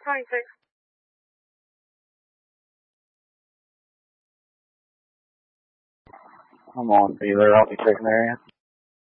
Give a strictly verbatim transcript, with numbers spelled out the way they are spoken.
twenty-six. I'm on feeler, I'll be checking area.